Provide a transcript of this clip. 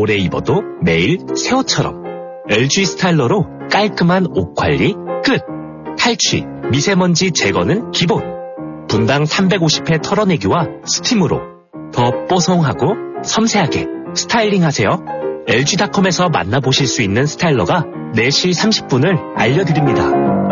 오래 입어도 매일 새 옷처럼. LG 스타일러로 깔끔한 옷 관리 끝. 탈취, 미세먼지 제거는 기본. 분당 350회 털어내기와 스팀으로 더 뽀송하고 섬세하게 스타일링하세요. LG닷컴에서 만나보실 수 있는 스타일러가 4시 30분을 알려드립니다.